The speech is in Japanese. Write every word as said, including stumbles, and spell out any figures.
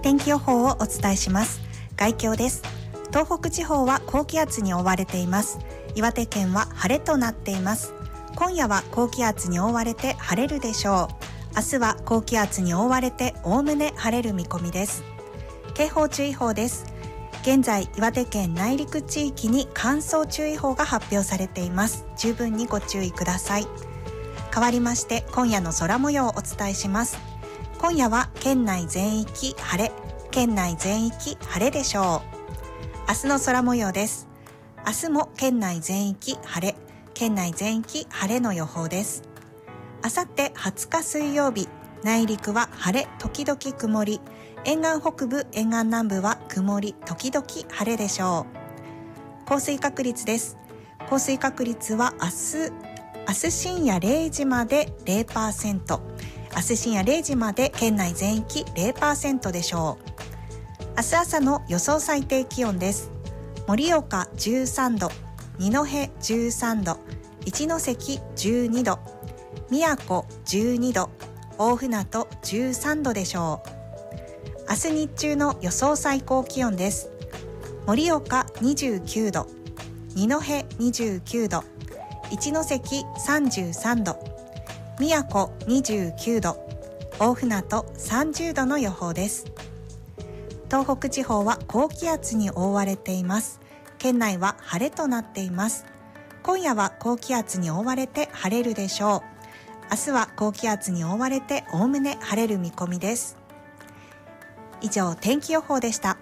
天気予報をお伝えします。概況です。東北地方は高気圧に覆われています。岩手県は晴れとなっています。今夜は高気圧に覆われて晴れるでしょう。明日は高気圧に覆われておおむね晴れる見込みです。警報注意報です。現在岩手県内陸地域に乾燥注意報が発表されています。十分にご注意ください。変わりまして今夜の空模様をお伝えします。今夜は県内全域晴れ、県内全域晴れでしょう。明日の空模様です。明日も県内全域晴れ、県内全域晴れの予報です。あさってはつか水曜日、内陸は晴れ時々曇り、沿岸北部沿岸南部は曇り時々晴れでしょう。降水確率です。降水確率は明日明日深夜れいじまで ゼロパーセント、明日深夜れいじまで県内全域 ゼロパーセント でしょう。明日朝の予想最低気温です。盛岡じゅうさんど、二戸じゅうさんど、一関じゅうにど、宮古じゅうにど、大船渡じゅうさんどでしょう。明日日中の予想最高気温です。盛岡にじゅうきゅうど、二戸にじゅうきゅうど、一関さんじゅうさんど、宮古にじゅうきゅうど、大船渡さんじゅうどの予報です。東北地方は高気圧に覆われています。県内は晴れとなっています。今夜は高気圧に覆われて晴れるでしょう。明日は高気圧に覆われておおむね晴れる見込みです。以上、天気予報でした。